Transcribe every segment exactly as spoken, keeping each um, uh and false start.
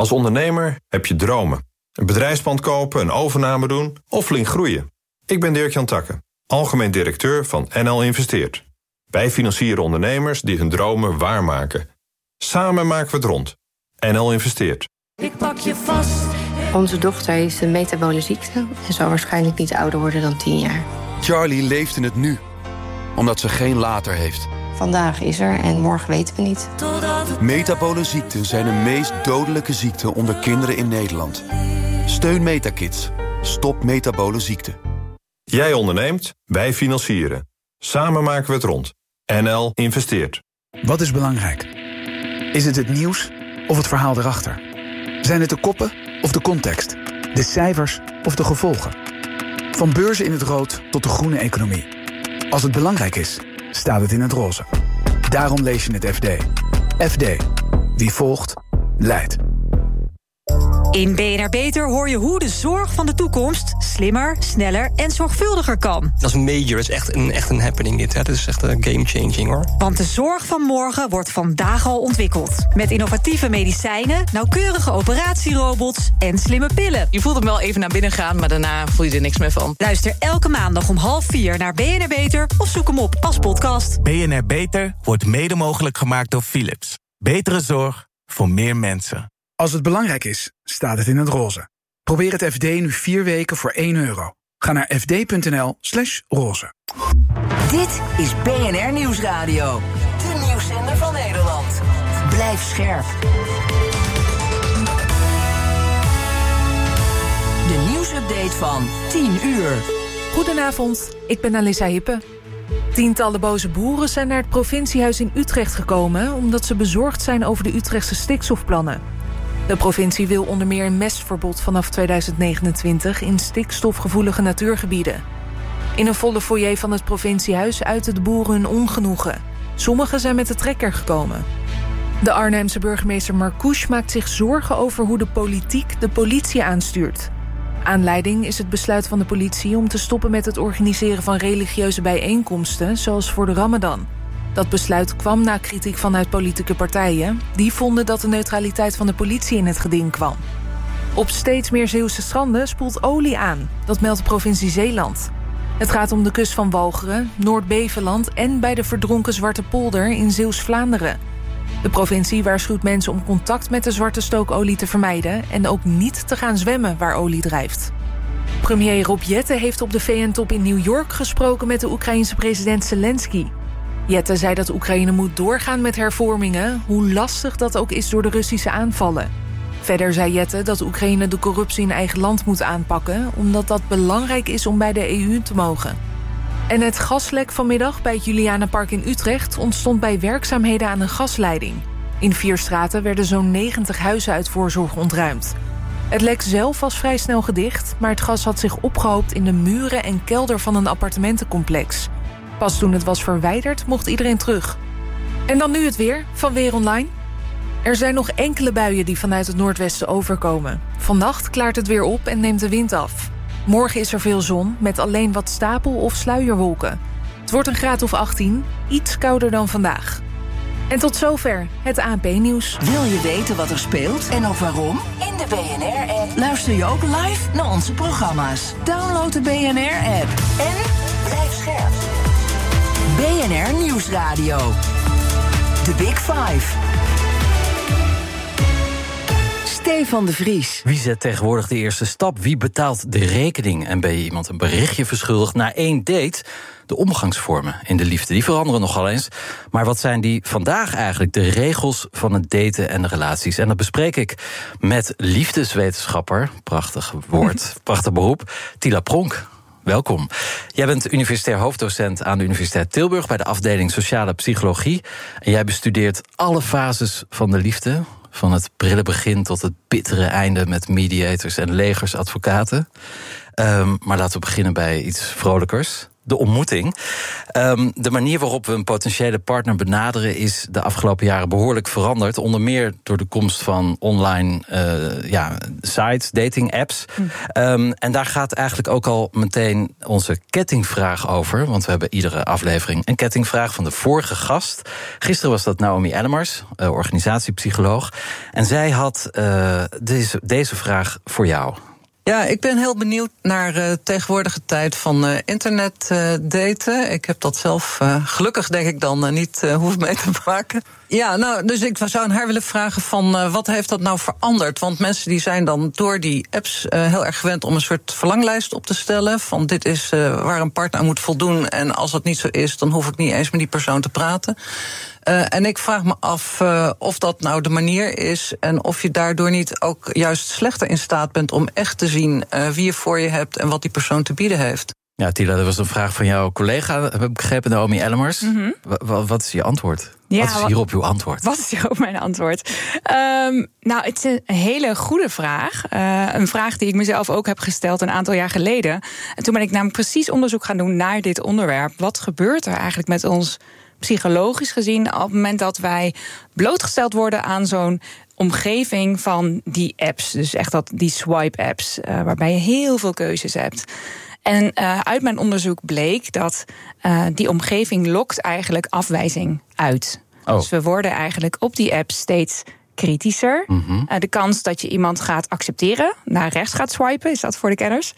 Als ondernemer heb je dromen. Een bedrijfspand kopen, een overname doen of flink groeien. Ik ben Dirk-Jan Takke, algemeen directeur van N L Investeert. Wij financieren ondernemers die hun dromen waarmaken. Samen maken we het rond. N L Investeert. Ik pak je vast. Onze dochter heeft een metabole ziekte en zal waarschijnlijk niet ouder worden dan tien jaar. Charlie leeft in het nu, omdat ze geen later heeft. Vandaag is er en morgen weten we niet. Metabole ziekten zijn de meest dodelijke ziekten onder kinderen in Nederland. Steun Metakids. Stop metabole ziekte. Jij onderneemt, wij financieren. Samen maken we het rond. N L Investeert. Wat is belangrijk? Is het het nieuws of het verhaal erachter? Zijn het de koppen of de context? De cijfers of de gevolgen? Van beurzen in het rood tot de groene economie. Als het belangrijk is, staat het in het roze. Daarom lees je het F D. F D. Wie volgt, leidt. In B N R Beter hoor je hoe de zorg van de toekomst slimmer, sneller en zorgvuldiger kan. Dat is major, dat is echt een, echt een happening dit. Hè. Dat is echt een game-changing hoor. Want de zorg van morgen wordt vandaag al ontwikkeld. Met innovatieve medicijnen, nauwkeurige operatierobots en slimme pillen. Je voelt hem wel even naar binnen gaan, maar daarna voel je er niks meer van. Luister elke maandag om half vier naar B N R Beter of zoek hem op als podcast. B N R Beter wordt mede mogelijk gemaakt door Philips. Betere zorg voor meer mensen. Als het belangrijk is, staat het in het roze. Probeer het F D nu vier weken voor één euro. Ga naar fd.nl slash roze. Dit is B N R Nieuwsradio. De nieuwszender van Nederland. Blijf scherp. De nieuwsupdate van tien uur. Goedenavond, ik ben Alissa Hippe. Tientallen boze boeren zijn naar het provinciehuis in Utrecht gekomen omdat ze bezorgd zijn over de Utrechtse stikstofplannen. De provincie wil onder meer een mestverbod vanaf tweeduizend negenentwintig in stikstofgevoelige natuurgebieden. In een volle foyer van het provinciehuis uiten de boeren hun ongenoegen. Sommigen zijn met de trekker gekomen. De Arnhemse burgemeester Marcouch maakt zich zorgen over hoe de politiek de politie aanstuurt. Aanleiding is het besluit van de politie om te stoppen met het organiseren van religieuze bijeenkomsten, zoals voor de Ramadan. Dat besluit kwam na kritiek vanuit politieke partijen. Die vonden dat de neutraliteit van de politie in het geding kwam. Op steeds meer Zeeuwse stranden spoelt olie aan. Dat meldt de provincie Zeeland. Het gaat om de kust van Walcheren, Noord-Beveland en bij de verdronken Zwarte Polder in Zeeuws-Vlaanderen. De provincie waarschuwt mensen om contact met de zwarte stookolie te vermijden en ook niet te gaan zwemmen waar olie drijft. Premier Rob Jetten heeft op de V N-top in New York gesproken met de Oekraïense president Zelensky. Jetten zei dat Oekraïne moet doorgaan met hervormingen, hoe lastig dat ook is door de Russische aanvallen. Verder zei Jetten dat Oekraïne de corruptie in eigen land moet aanpakken, omdat dat belangrijk is om bij de E U te mogen. En het gaslek vanmiddag bij het Julianenpark in Utrecht ontstond bij werkzaamheden aan een gasleiding. In vier straten werden zo'n negentig huizen uit voorzorg ontruimd. Het lek zelf was vrij snel gedicht, maar het gas had zich opgehoopt in de muren en kelder van een appartementencomplex. Pas toen het was verwijderd, mocht iedereen terug. En dan nu het weer, van Weer Online. Er zijn nog enkele buien die vanuit het noordwesten overkomen. Vannacht klaart het weer op en neemt de wind af. Morgen is er veel zon, met alleen wat stapel- of sluierwolken. Het wordt een graad of achttien, iets kouder dan vandaag. En tot zover het A N P-nieuws. Wil je weten wat er speelt en ook waarom? In de B N R-app luister je ook live naar onze programma's. Download de B N R-app en blijf scherp. B N R Nieuwsradio. The Big Five. Stefan de Vries. Wie zet tegenwoordig de eerste stap? Wie betaalt de rekening? En ben je iemand een berichtje verschuldigd na één date? De omgangsvormen in de liefde, die veranderen nogal eens. Maar wat zijn die vandaag eigenlijk? De regels van het daten en de relaties. En dat bespreek ik met liefdeswetenschapper, prachtig woord, prachtig beroep, Tila Pronk. Welkom. Jij bent universitair hoofddocent aan de Universiteit Tilburg bij de afdeling Sociale Psychologie. En jij bestudeert alle fases van de liefde, van het prille begin tot het bittere einde met mediators en legers, advocaten. Um, maar laten we beginnen bij iets vrolijkers. de ontmoeting. Um, de manier waarop we een potentiële partner benaderen is de afgelopen jaren behoorlijk veranderd. Onder meer door de komst van online uh, ja, sites, dating apps. Hm. Um, en daar gaat eigenlijk ook al meteen onze kettingvraag over. Want we hebben iedere aflevering een kettingvraag van de vorige gast. Gisteren was dat Naomi Ellemers, uh, organisatiepsycholoog. En zij had uh, deze, deze vraag voor jou. Ja, ik ben heel benieuwd naar de uh, tegenwoordige tijd van uh, internet uh, daten. Ik heb dat zelf uh, gelukkig, denk ik dan, uh, niet uh, hoeven mee te maken. Ja, nou, dus ik zou aan haar willen vragen van uh, wat heeft dat nou veranderd? Want mensen die zijn dan door die apps uh, heel erg gewend om een soort verlanglijst op te stellen. Van dit is uh, waar een partner aan moet voldoen. En als dat niet zo is, dan hoef ik niet eens met die persoon te praten. Uh, en ik vraag me af uh, of dat nou de manier is en of je daardoor niet ook juist slechter in staat bent om echt te zien uh, wie je voor je hebt en wat die persoon te bieden heeft. Ja, Tila, dat was een vraag van jouw collega, heb ik begrepen, Naomi Ellemers. Mm-hmm. W- wat is je antwoord? Ja, wat is hierop uw antwoord? Wat is hierop mijn antwoord? Um, nou, het is een hele goede vraag. Uh, een vraag die ik mezelf ook heb gesteld een aantal jaar geleden. En toen ben ik namelijk precies onderzoek gaan doen naar dit onderwerp. Wat gebeurt er eigenlijk met ons psychologisch gezien op het moment dat wij blootgesteld worden aan zo'n omgeving van die apps. Dus echt dat, die swipe-apps, uh, waarbij je heel veel keuzes hebt. En uh, uit mijn onderzoek bleek dat uh, die omgeving lokt eigenlijk afwijzing uit. Oh. Dus we worden eigenlijk op die apps steeds kritischer. Mm-hmm. Uh, de kans dat je iemand gaat accepteren, naar rechts gaat swipen, is dat voor de kenners,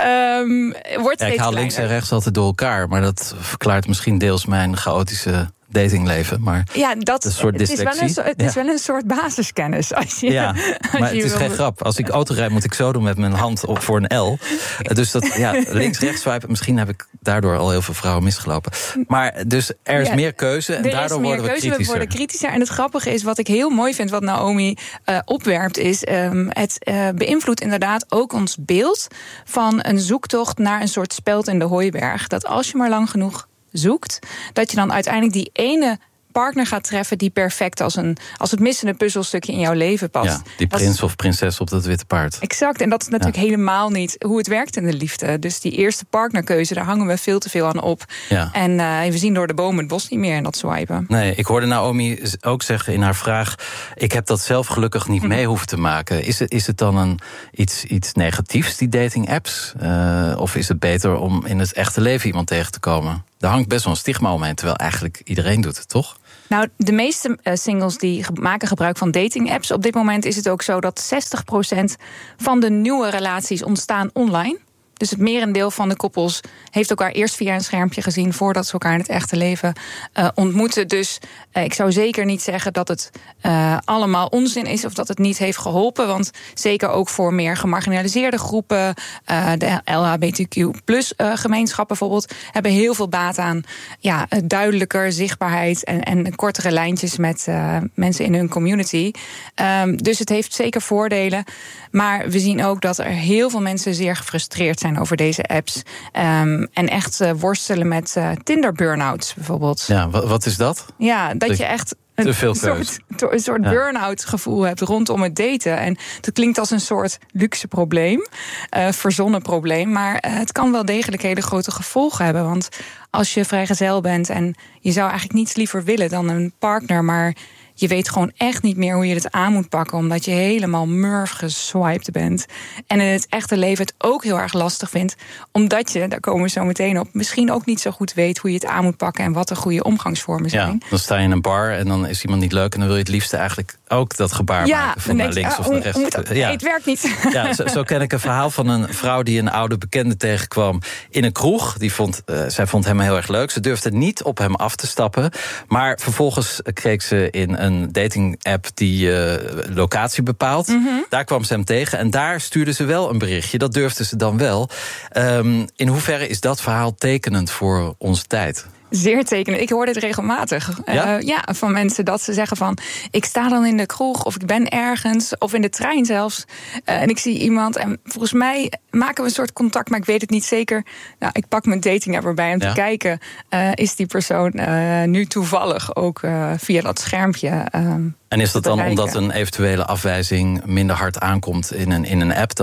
um, wordt steeds kleiner. Ja, ik haal links en rechts altijd door elkaar, maar dat verklaart misschien deels mijn chaotische datingleven, maar ja, dat, een soort het is, wel een, het is ja. wel een soort basiskennis. Als je, ja, als maar je het is wil... geen grap. Als ik auto rijd, moet ik zo doen met mijn hand op voor een L. Dus dat, ja, links-rechts swipen, misschien heb ik daardoor al heel veel vrouwen misgelopen. Maar dus er is ja, meer keuze en daardoor worden we keuze, kritischer. We worden kritischer. En het grappige is, wat ik heel mooi vind, wat Naomi uh, opwerpt, is um, het uh, beïnvloedt inderdaad ook ons beeld van een zoektocht naar een soort speld in de hooiberg. Dat als je maar lang genoeg zoekt, dat je dan uiteindelijk die ene partner gaat treffen die perfect als een als het missende puzzelstukje in jouw leven past. Ja, die prins is, of prinses op dat witte paard. Exact, en dat is natuurlijk ja. helemaal niet hoe het werkt in de liefde. Dus die eerste partnerkeuze, daar hangen we veel te veel aan op. Ja. En uh, we zien door de bomen het bos niet meer in dat swipen. Nee, ik hoorde Naomi ook zeggen in haar vraag, ik heb dat zelf gelukkig niet mee hoeven te maken. Is het, is het dan een, iets, iets negatiefs, die dating apps? Uh, of is het beter om in het echte leven iemand tegen te komen? Daar hangt best wel een stigma omheen, terwijl eigenlijk iedereen doet het, toch? Nou, de meeste uh, singles die ge- maken gebruik van dating apps. Op dit moment is het ook zo dat zestig procent van de nieuwe relaties ontstaan online. Dus het merendeel van de koppels heeft elkaar eerst via een schermpje gezien voordat ze elkaar in het echte leven uh, ontmoeten. Dus uh, ik zou zeker niet zeggen dat het uh, allemaal onzin is of dat het niet heeft geholpen. Want zeker ook voor meer gemarginaliseerde groepen, uh, de L H B T Q plus uh, gemeenschap bijvoorbeeld, hebben heel veel baat aan ja, duidelijker zichtbaarheid en, en kortere lijntjes met uh, mensen in hun community. Um, dus het heeft zeker voordelen. Maar we zien ook dat er heel veel mensen zeer gefrustreerd zijn over deze apps. Um, en echt uh, worstelen met uh, Tinder-burn-outs bijvoorbeeld. Ja, wat, wat is dat? Ja, dat je echt een soort, een soort ja. burn-out gevoel hebt rondom het daten. En dat klinkt als een soort luxe probleem, uh, verzonnen probleem. Maar uh, het kan wel degelijk hele grote gevolgen hebben. Want als je vrijgezel bent en je zou eigenlijk niets liever willen dan een partner, maar je weet gewoon echt niet meer hoe je het aan moet pakken, omdat je helemaal murf geswiped bent. En in het echte leven het ook heel erg lastig vindt, omdat je, daar komen we zo meteen op, misschien ook niet zo goed weet hoe je het aan moet pakken en wat de goede omgangsvormen zijn. Ja, dan sta je in een bar en dan is iemand niet leuk en dan wil je het liefste eigenlijk ook dat gebaar ja, maken van naar links uh, of naar rechts. Moet, ja. Nee, het werkt niet. Ja, zo, zo ken ik een verhaal van een vrouw die een oude bekende tegenkwam in een kroeg. Die vond, uh, zij vond hem heel erg leuk. Ze durfde niet op hem af te stappen. Maar vervolgens kreeg ze in een dating-app die uh, locatie bepaalt. Mm-hmm. Daar kwam ze hem tegen en daar stuurde ze wel een berichtje. Dat durfde ze dan wel. Um, in hoeverre is dat verhaal tekenend voor onze tijd? Zeer tekenend. Ik hoor dit regelmatig. Ja? Uh, ja, van mensen dat ze zeggen van, ik sta dan in de kroeg of ik ben ergens of in de trein zelfs. Uh, en ik zie iemand en volgens mij maken we een soort contact, maar ik weet het niet zeker. Nou, ik pak mijn dating app erbij om ja. te kijken, uh, is die persoon uh, nu toevallig ook uh, via dat schermpje. Um, en is dat dan omdat een eventuele afwijzing minder hard aankomt in een, in een app dan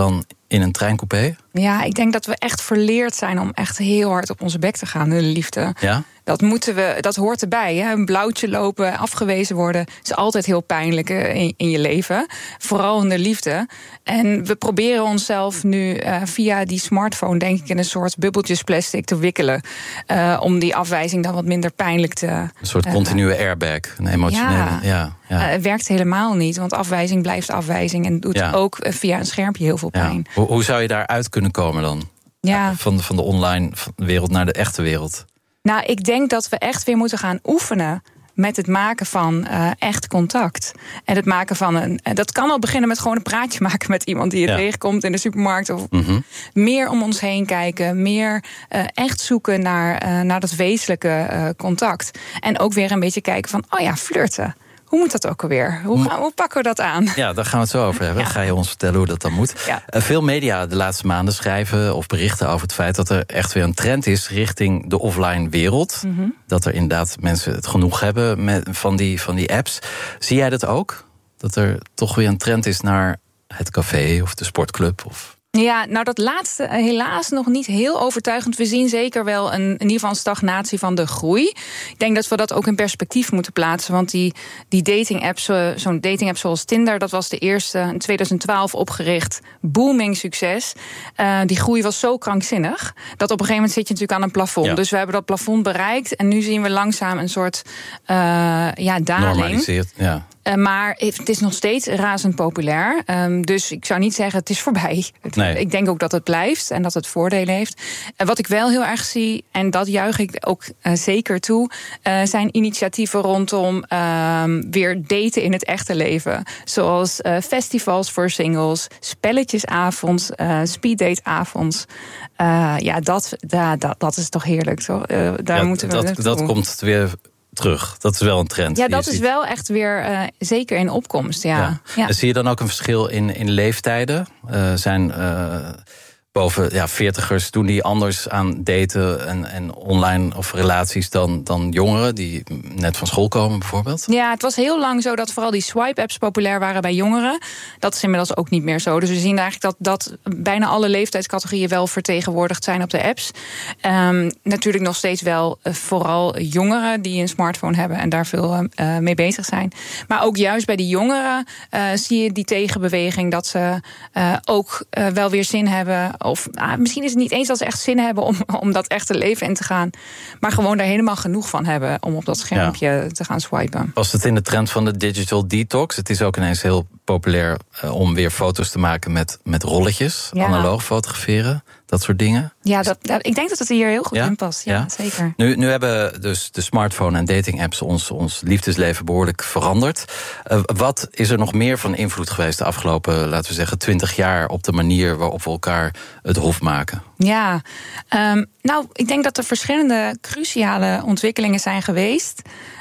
in een treincoupé? Ja, ik denk dat we echt verleerd zijn om echt heel hard op onze bek te gaan in de liefde. Ja? Dat moeten we, dat hoort erbij. Hè? Een blauwtje lopen, afgewezen worden, is altijd heel pijnlijk in, in je leven. Vooral in de liefde. En we proberen onszelf nu uh, via die smartphone, denk ik, in een soort bubbeltjesplastic te wikkelen. Uh, om die afwijzing dan wat minder pijnlijk te... Een soort continue uh, airbag, een emotionele... Ja, ja, ja. Uh, het werkt helemaal niet, want afwijzing blijft afwijzing. En doet ja. ook uh, via een schermpje heel veel pijn. Ja. Hoe, hoe zou je daaruit kunnen komen dan? Ja. Van, van de online wereld naar de echte wereld? Nou, ik denk dat we echt weer moeten gaan oefenen met het maken van uh, echt contact. En het maken van een... Dat kan al beginnen met gewoon een praatje maken met iemand die je ja. tegenkomt in de supermarkt. Of mm-hmm. meer om ons heen kijken. Meer uh, echt zoeken naar, uh, naar dat wezenlijke uh, contact. En ook weer een beetje kijken van, oh ja, flirten. Hoe moet dat ook alweer? Hoe, gaan, hoe pakken we dat aan? Ja, daar gaan we het zo over hebben. Ja. Ga je ons vertellen hoe dat dan moet? Ja. Uh, veel media de laatste maanden schrijven of berichten over het feit dat er echt weer een trend is richting de offline wereld. Mm-hmm. Dat er inderdaad mensen het genoeg hebben met, van, die, van die apps. Zie jij dat ook? Dat er toch weer een trend is naar het café of de sportclub of... Ja, nou dat laatste helaas nog niet heel overtuigend. We zien zeker wel een, in ieder geval een stagnatie van de groei. Ik denk dat we dat ook in perspectief moeten plaatsen. Want die, die dating-apps, zo'n dating-app zoals Tinder, dat was de eerste in twintig twaalf opgericht. Booming succes. Uh, die groei was zo krankzinnig dat op een gegeven moment zit je natuurlijk aan een plafond. Ja. Dus we hebben dat plafond bereikt. En nu zien we langzaam een soort uh, ja, daling. Normaliseert, ja. Uh, maar het is nog steeds razend populair. Um, dus ik zou niet zeggen het is voorbij. Nee. Ik denk ook dat het blijft en dat het voordelen heeft. Uh, wat ik wel heel erg zie, en dat juich ik ook uh, zeker toe, Uh, zijn initiatieven rondom uh, weer daten in het echte leven. Zoals uh, festivals voor singles, spelletjesavonds, uh, speeddateavonds. Uh, ja, dat, da, da, dat is toch heerlijk. Zo, uh, daar ja, moeten we dat, dat komt weer terug. Dat is wel een trend. Ja, dat is wel echt weer uh, zeker in opkomst. Ja. Ja. Ja. Zie je dan ook een verschil in, in leeftijden? Uh, zijn uh, boven ja, veertigers doen die anders aan daten en, en online of relaties dan, dan jongeren die net van school komen bijvoorbeeld? Ja, het was heel lang zo dat vooral die swipe-apps populair waren bij jongeren. Dat is inmiddels ook niet meer zo. Dus we zien eigenlijk dat, dat bijna alle leeftijdscategorieën wel vertegenwoordigd zijn op de apps. Um, natuurlijk nog steeds wel uh, vooral jongeren die een smartphone hebben en daar veel uh, mee bezig zijn. Maar ook juist bij die jongeren uh, zie je die tegenbeweging dat ze uh, ook uh, wel weer zin hebben. Of nou, misschien is het niet eens dat ze echt zin hebben om, om dat echte leven in te gaan. Maar gewoon daar helemaal genoeg van hebben om op dat schermpje ja. te gaan swipen. Was het in de trend van de digital detox? Het is ook ineens heel populair uh, om weer foto's te maken met, met rolletjes. Ja. Analoog fotograferen, dat soort dingen. Ja, dat, ik denk dat het hier heel goed ja? in past. Ja, ja? Zeker. Nu, nu hebben dus de smartphone en dating-apps ons, ons liefdesleven behoorlijk veranderd. Uh, wat is er nog meer van invloed geweest de afgelopen, laten we zeggen, twintig jaar op de manier waarop we elkaar het hof maken? Ja, um, nou, ik denk dat er verschillende cruciale ontwikkelingen zijn geweest.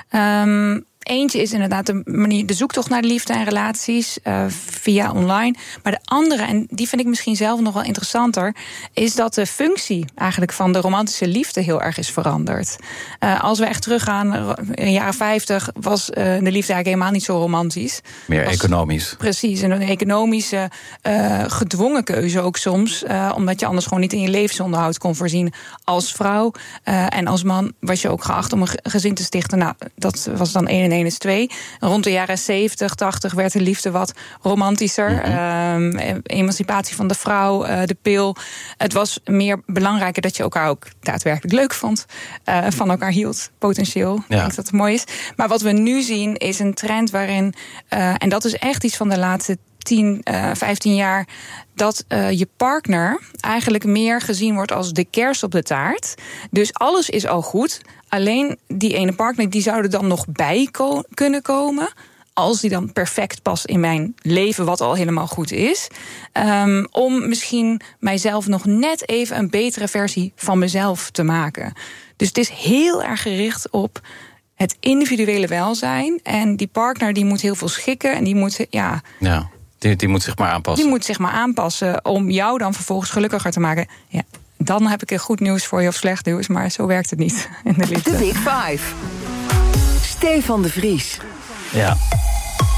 Um, Eentje is inderdaad de manier, de zoektocht naar de liefde en relaties uh, via online. Maar de andere, en die vind ik misschien zelf nog wel interessanter, is dat de functie eigenlijk van de romantische liefde heel erg is veranderd. Uh, als we echt teruggaan, in de jaren vijftig was uh, de liefde eigenlijk helemaal niet zo romantisch. Meer was, economisch. Precies, en een economische uh, gedwongen keuze ook soms. Uh, omdat je anders gewoon niet in je levensonderhoud kon voorzien als vrouw. Uh, en als man was je ook geacht om een gezin te stichten. Nou, dat was dan één en één is twee. Rond de jaren zeventig, tachtig werd de liefde wat romantischer. Mm-hmm. Um, emancipatie van de vrouw, uh, de pil. Het was meer belangrijker dat je elkaar ook daadwerkelijk leuk vond. Uh, van elkaar hield, potentieel. Ja. Ik denk dat het mooi is. Maar wat we nu zien is een trend waarin, uh, en dat is echt iets van de laatste tien, vijftien jaar, dat uh, je partner eigenlijk meer gezien wordt als de kers op de taart. Dus alles is al goed. Alleen die ene partner, die zou er dan nog bij ko- kunnen komen, als die dan perfect past in mijn leven, wat al helemaal goed is. Um, om misschien mijzelf nog net even een betere versie van mezelf te maken. Dus het is heel erg gericht op het individuele welzijn. En die partner die moet heel veel schikken en die moet, ja... ja. Die, die moet zich maar aanpassen. Die moet zich maar aanpassen om jou dan vervolgens gelukkiger te maken. Ja, dan heb ik er goed nieuws voor je of slecht nieuws, maar zo werkt het niet in de liefde. De Big Five. Stefan de Vries. Ja.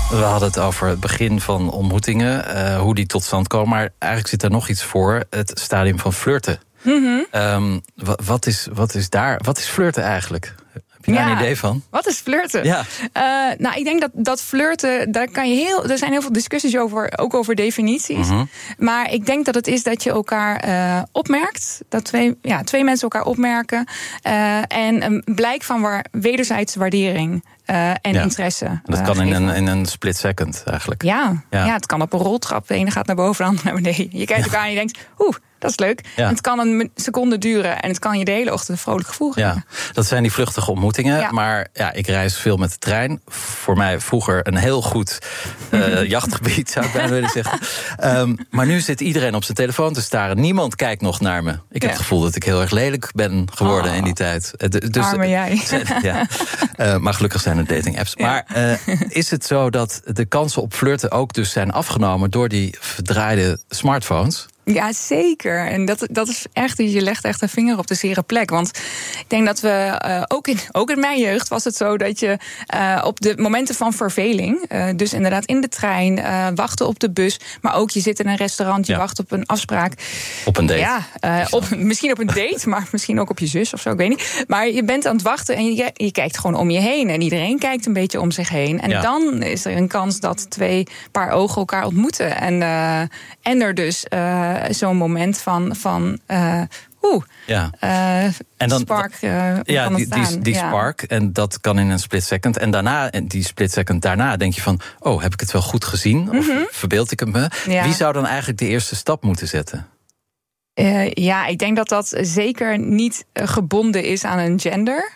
We hadden het over het begin van ontmoetingen, uh, hoe die tot stand komen. Maar eigenlijk zit er nog iets voor, het stadium van flirten. Mm-hmm. Um, wat, wat, is, wat is daar? Wat is flirten eigenlijk? Heb je daar ja, een idee van? Wat is flirten? Ja. Uh, nou, ik denk dat, dat flirten, daar kan je heel, er zijn heel veel discussies over, ook over definities. Mm-hmm. Maar ik denk dat het is dat je elkaar uh, opmerkt. Dat twee, ja, twee mensen elkaar opmerken. Uh, en een blijk van waar, wederzijdse waardering uh, en ja. interesse. Dat uh, kan in een, geven. in een split second eigenlijk. Ja, ja. ja, het kan op een roltrap. De ene gaat naar boven, de andere naar beneden. Je kijkt elkaar en je denkt, oeh, dat is leuk. Ja. En het kan een seconde duren en het kan je de hele ochtend een vrolijk gevoel geven. Ja, dat zijn die vluchtige ontmoetingen. Ja. Maar ja, ik reis veel met de trein. Voor mij vroeger een heel goed uh, jachtgebied, zou ik bijna willen zeggen. Um, maar nu zit iedereen op zijn telefoon te staren. Niemand kijkt nog naar me. Ik heb ja. het gevoel dat ik heel erg lelijk ben geworden oh. in die tijd. Dus, Arme jij. Ja. Uh, maar gelukkig zijn er dating apps. Ja. Maar uh, is het zo dat de kansen op flirten ook dus zijn afgenomen door die verdraaide smartphones? Ja, zeker. En dat, dat is echt, je legt echt een vinger op de zere plek. Want ik denk dat we, uh, ook, in, ook in mijn jeugd was het zo dat je uh, op de momenten van verveling, uh, dus inderdaad in de trein, uh, wachten op de bus, maar ook je zit in een restaurant, je ja. wacht op een afspraak. Op een date. Ja, uh, op, misschien op een date, maar misschien ook op je zus of zo, ik weet niet. Maar je bent aan het wachten en je, je kijkt gewoon om je heen. En iedereen kijkt een beetje om zich heen. En ja. dan is er een kans dat twee paar ogen elkaar ontmoeten. En, uh, en er dus Uh, zo'n moment van, van uh, oeh, ja. uh, en dan, spark uh, ja, kan die, die, die ja. spark, en dat kan in een split second. En daarna, die split second daarna, denk je van, oh, heb ik het wel goed gezien? Of mm-hmm. verbeeld ik het me? Ja. Wie zou dan eigenlijk de eerste stap moeten zetten? Uh, ja, ik denk dat dat zeker niet gebonden is aan een gender.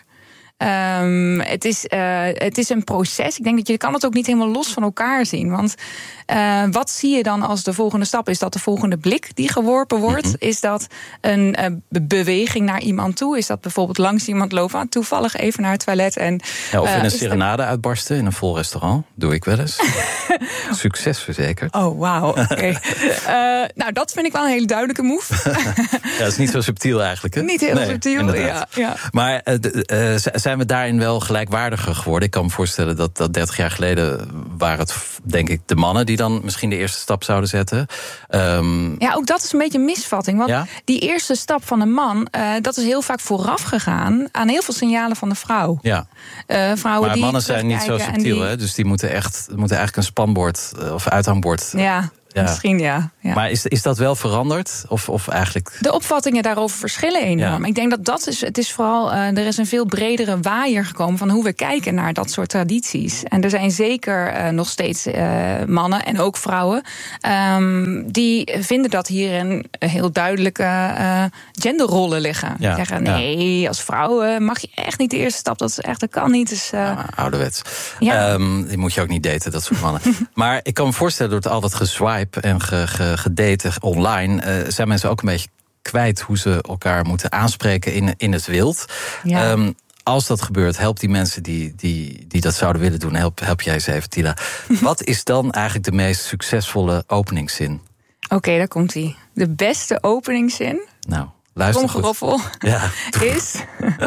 Um, het, is, uh, het is een proces. Ik denk dat je kan het ook niet helemaal los van elkaar zien. Want uh, wat zie je dan als de volgende stap? Is dat de volgende blik die geworpen wordt? Mm-hmm. Is dat een uh, beweging naar iemand toe? Is dat bijvoorbeeld langs iemand lopen? Ah, toevallig even naar het toilet. En, ja, of in uh, een serenade dat uitbarsten in een vol restaurant. Doe ik wel eens. Succes verzekerd. Oh, wauw. Okay. uh, nou, dat vind ik wel een hele duidelijke move. Ja, dat is niet zo subtiel eigenlijk. Hè? Niet heel nee, subtiel, ja, ja. Maar uh, uh, zijn we daarin wel gelijkwaardiger geworden? Ik kan me voorstellen dat, dat dertig jaar geleden waren het, denk ik, de mannen die dan misschien de eerste stap zouden zetten. Um, ja, ook dat is een beetje een misvatting. Want ja? die eerste stap van een man, uh, dat is heel vaak vooraf gegaan aan heel veel signalen van de vrouw. Ja. Uh, vrouwen maar die mannen zijn niet zo subtiel, die... hè? Dus die moeten echt moeten eigenlijk een spanbord of uithangbord. Ja. Ja. Misschien ja, ja. Maar is, is dat wel veranderd? Of, of eigenlijk... De opvattingen daarover verschillen enorm. Ja. Ik denk dat dat is, het is vooral, uh, er is een veel bredere waaier gekomen van hoe we kijken naar dat soort tradities. En er zijn zeker uh, nog steeds uh, mannen en ook vrouwen um, die vinden dat hierin heel duidelijke uh, genderrollen liggen. Ja. Die zeggen nee, ja. als vrouw uh, mag je echt niet de eerste stap. Dat is echt, dat kan niet. Dus, uh... ja, ouderwets. Ja. Um, die moet je ook niet daten, dat soort mannen. Maar ik kan me voorstellen door het altijd gezwaaid en gedate online, uh, zijn mensen ook een beetje kwijt hoe ze elkaar moeten aanspreken in, in het wild. Ja. Um, als dat gebeurt, help die mensen die, die, die dat zouden willen doen. Help, help jij eens even, Tila. Wat is dan eigenlijk de meest succesvolle openingszin? Oké, okay, daar komt ie. De beste openingszin. Nou, luister Tromgeroffel. Ja. Is.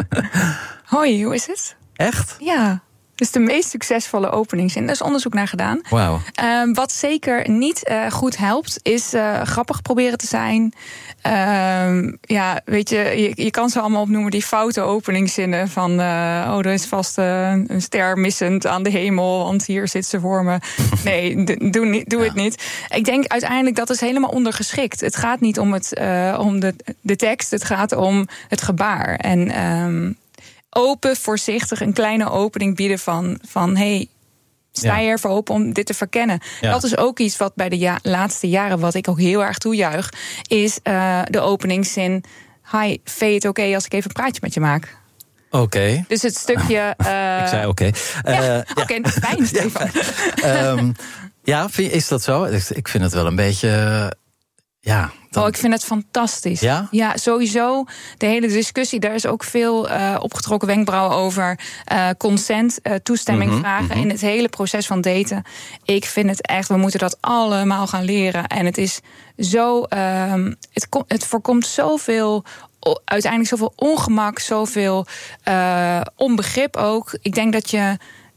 Hoi, hoe is het? Echt? Ja. Dus de meest succesvolle openingszin. Daar is onderzoek naar gedaan. Wow. Uh, wat zeker niet uh, goed helpt, is uh, grappig proberen te zijn. Uh, ja, weet je, je, je kan ze allemaal opnoemen, die foute openingszinnen van uh, oh, er is vast uh, een ster missend aan de hemel, want hier zit ze voor me. Nee, d- doe, niet, doe ja. het niet. Ik denk uiteindelijk dat is helemaal ondergeschikt. Het gaat niet om, het, uh, om de, de tekst, het gaat om het gebaar. En um, open, voorzichtig, een kleine opening bieden van, van hey, sta je ja. ervoor open om dit te verkennen. Ja. Dat is ook iets wat bij de ja- laatste jaren, wat ik ook heel erg toejuich, is uh, de openingszin, hi, vind je het oké okay als ik even een praatje met je maak? Oké. Okay. Dus het stukje... Uh... ik zei oké. Okay. Ja, uh, oké, okay, fijn, Stefan. Ja, um, ja, is dat zo? Ik vind het wel een beetje... Uh, ja... Dan... Oh, ik vind het fantastisch. Ja? Ja, sowieso. De hele discussie, daar is ook veel uh, opgetrokken wenkbrauwen over. Uh, consent, uh, toestemming mm-hmm, vragen mm-hmm. in het hele proces van daten. Ik vind het echt, we moeten dat allemaal gaan leren. En het is zo, uh, het, kom, het voorkomt zoveel, uiteindelijk zoveel ongemak, zoveel uh, onbegrip ook. Ik denk dat je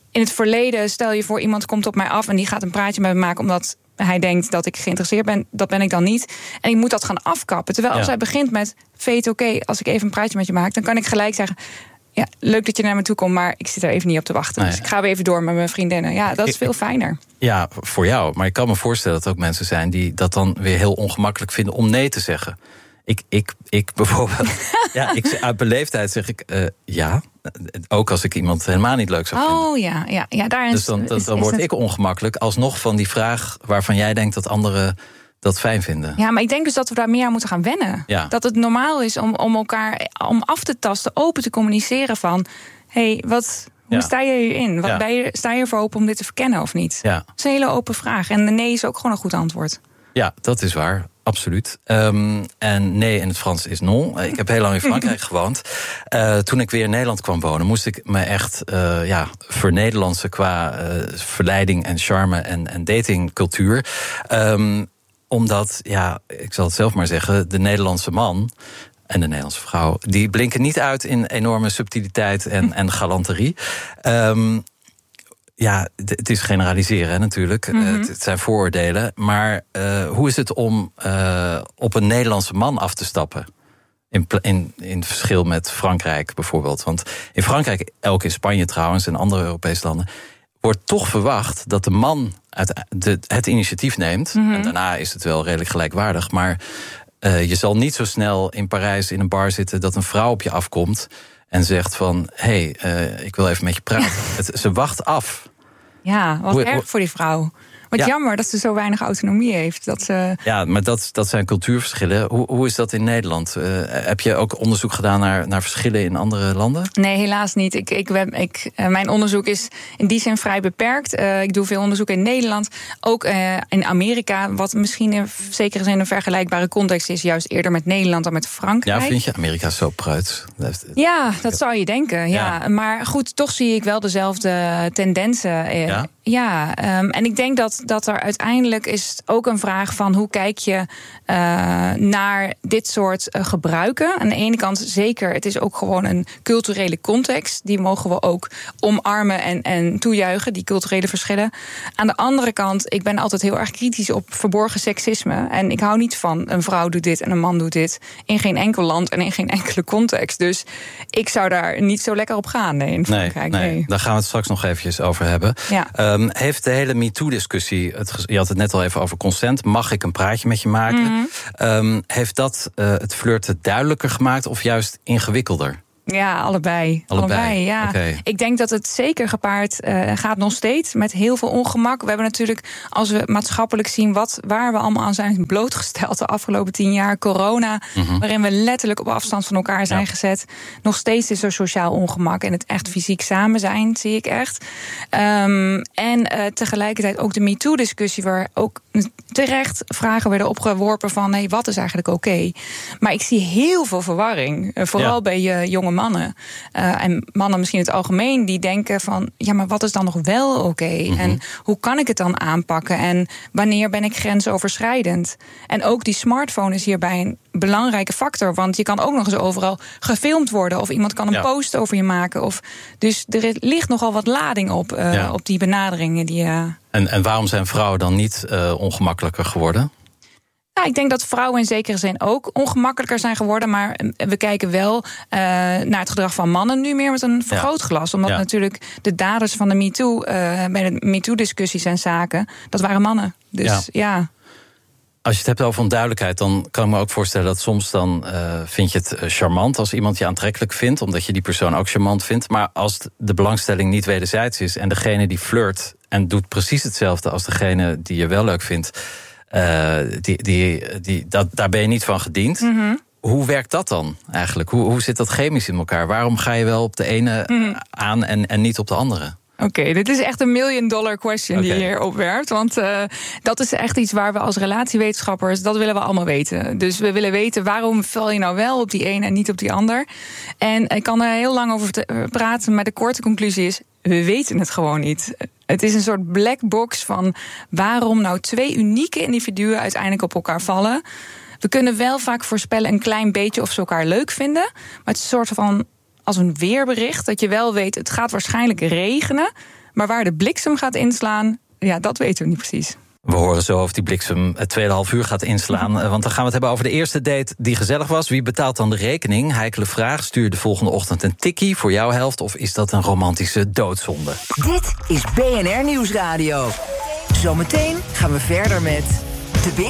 in het verleden, stel je voor, iemand komt op mij af en die gaat een praatje met me maken omdat hij denkt dat ik geïnteresseerd ben. Dat ben ik dan niet. En ik moet dat gaan afkappen. Terwijl als ja. hij begint met, weet oké, okay, als ik even een praatje met je maak, dan kan ik gelijk zeggen, ja, leuk dat je naar me toe komt, maar ik zit er even niet op te wachten. Nee. Dus ik ga weer even door met mijn vriendinnen. Ja, dat is veel fijner. Ja, voor jou. Maar ik kan me voorstellen dat er ook mensen zijn die dat dan weer heel ongemakkelijk vinden om nee te zeggen. Ik, ik, ik bijvoorbeeld, ja, ik, uit beleefdheid zeg ik uh, ja. Ook als ik iemand helemaal niet leuk zou vinden. Oh ja, ja, ja daar is, dus dan, dan, dan is, word is ik ongemakkelijk. Alsnog van die vraag waarvan jij denkt dat anderen dat fijn vinden. Ja, maar ik denk dus dat we daar meer aan moeten gaan wennen. Ja. Dat het normaal is om, om elkaar om af te tasten, open te communiceren van, hé, hey, wat... Hoe ja. sta je hierin? Wat ja. ben je, sta je ervoor open om dit te verkennen of niet? Ja. Dat is een hele open vraag. En de nee is ook gewoon een goed antwoord. Ja, dat is waar. Absoluut. Um, en nee in het Frans is non. Ik heb heel lang in Frankrijk gewoond. Uh, toen ik weer in Nederland kwam wonen, moest ik me echt uh, ja, vernederlandsen qua uh, verleiding en charme en, en datingcultuur. Um, omdat, ja, ik zal het zelf maar zeggen, de Nederlandse man en de Nederlandse vrouw, die blinken niet uit in enorme subtiliteit en, en galanterie. Um, Ja, het is generaliseren hè, natuurlijk. Mm-hmm. Het, het zijn vooroordelen. Maar uh, hoe is het om uh, op een Nederlandse man af te stappen? In, in, in verschil met Frankrijk bijvoorbeeld. Want in Frankrijk, ook in Spanje trouwens en andere Europese landen, wordt toch verwacht dat de man het, de, het initiatief neemt. Mm-hmm. En daarna is het wel redelijk gelijkwaardig. Maar uh, je zal niet zo snel in Parijs in een bar zitten dat een vrouw op je afkomt en zegt van, hé, hey, uh, ik wil even met je praten. het, ze wacht af. Ja, wat hoe, erg voor die vrouw. Wat ja. jammer dat ze zo weinig autonomie heeft. Dat ze... Ja, maar dat, dat zijn cultuurverschillen. Hoe, hoe is dat in Nederland? Uh, heb je ook onderzoek gedaan naar, naar verschillen in andere landen? Nee, helaas niet. Ik, ik, ik, uh, mijn onderzoek is in die zin vrij beperkt. Uh, ik doe veel onderzoek in Nederland. Ook uh, in Amerika, wat misschien in zekere zin een vergelijkbare context is, juist eerder met Nederland dan met Frankrijk. Ja, vind je? Amerika is zo preuts. Ja, dat zou je denken. Ja. Ja. Maar goed, toch zie ik wel dezelfde tendensen. Uh, ja? Ja, um, en ik denk dat, dat er uiteindelijk is ook een vraag van hoe kijk je uh, naar dit soort uh, gebruiken. Aan de ene kant zeker, het is ook gewoon een culturele context. Die mogen we ook omarmen en, en toejuichen, die culturele verschillen. Aan de andere kant, ik ben altijd heel erg kritisch op verborgen seksisme. En ik hou niet van een vrouw doet dit en een man doet dit. In geen enkel land en in geen enkele context. Dus ik zou daar niet zo lekker op gaan, nee, in Frankrijk. Nee, nee. nee. Daar gaan we het straks nog eventjes over hebben. Ja. Um, heeft de hele MeToo-discussie, het, je had het net al even over consent, mag ik een praatje met je maken? Mm-hmm. Um, heeft dat uh, het flirten duidelijker gemaakt of juist ingewikkelder? Ja, allebei. Allebei, allebei ja. Okay. Ik denk dat het zeker gepaard uh, gaat nog steeds met heel veel ongemak. We hebben natuurlijk, als we maatschappelijk zien wat, waar we allemaal aan zijn blootgesteld de afgelopen tien jaar, corona, mm-hmm. waarin we letterlijk op afstand van elkaar zijn ja. gezet. Nog steeds is er sociaal ongemak en het echt fysiek samen zijn, zie ik echt. Um, en uh, tegelijkertijd ook de MeToo-discussie, waar ook terecht vragen werden opgeworpen van, hey, wat is eigenlijk oké? Okay? Maar ik zie heel veel verwarring, uh, vooral ja. bij uh, jonge mannen. Uh, en mannen misschien in het algemeen, die denken van, ja, maar wat is dan nog wel oké? Okay? Mm-hmm. En hoe kan ik het dan aanpakken? En wanneer ben ik grensoverschrijdend? En ook die smartphone is hierbij een belangrijke factor, want je kan ook nog eens overal gefilmd worden, of iemand kan een ja. post over je maken. Of, dus er ligt nogal wat lading op, uh, ja. op die benaderingen. Die, uh... en, en waarom zijn vrouwen dan niet uh, ongemakkelijker geworden? Ja, ik denk dat vrouwen in zekere zin ook ongemakkelijker zijn geworden, maar we kijken wel uh, naar het gedrag van mannen nu meer met een vergrootglas. Omdat ja. natuurlijk de daders van de MeToo, uh, bij de MeToo-discussies en zaken, dat waren mannen. Dus ja. ja. Als je het hebt over onduidelijkheid, dan kan ik me ook voorstellen dat soms dan uh, vind je het charmant als iemand je aantrekkelijk vindt, omdat je die persoon ook charmant vindt. Maar als de belangstelling niet wederzijds is en degene die flirt en doet precies hetzelfde als degene die je wel leuk vindt, Uh, die, die, die, dat, daar ben je niet van gediend. Mm-hmm. Hoe werkt dat dan eigenlijk? Hoe, hoe zit dat chemisch in elkaar? Waarom ga je wel op de ene mm-hmm. aan en, en niet op de andere? Oké, okay, dit is echt een million dollar question okay. die je hier opwerpt. Want uh, dat is echt iets waar we als relatiewetenschappers, dat willen we allemaal weten. Dus we willen weten, waarom val je nou wel op die ene en niet op die ander? En ik kan er heel lang over te praten, maar de korte conclusie is, we weten het gewoon niet. Het is een soort black box van waarom nou twee unieke individuen uiteindelijk op elkaar vallen. We kunnen wel vaak voorspellen een klein beetje of ze elkaar leuk vinden, maar het is een soort van als een weerbericht, dat je wel weet, het gaat waarschijnlijk regenen. Maar waar de bliksem gaat inslaan, ja, dat weten we niet precies. We horen zo of die bliksem het tweede half uur gaat inslaan. Want dan gaan we het hebben over de eerste date die gezellig was. Wie betaalt dan de rekening? Heikele vraag. Stuur de volgende ochtend een tikkie voor jouw helft. Of is dat een romantische doodzonde? Dit is B N R Nieuwsradio. Zometeen gaan we verder met de Big